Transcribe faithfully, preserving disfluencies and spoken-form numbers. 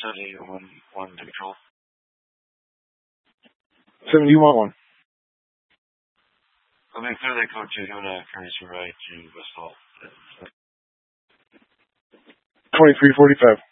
seventy one one to control. seventy, you want one? I mean, clear that code to Huna, courtesy right to West Hall. twenty-three forty-five.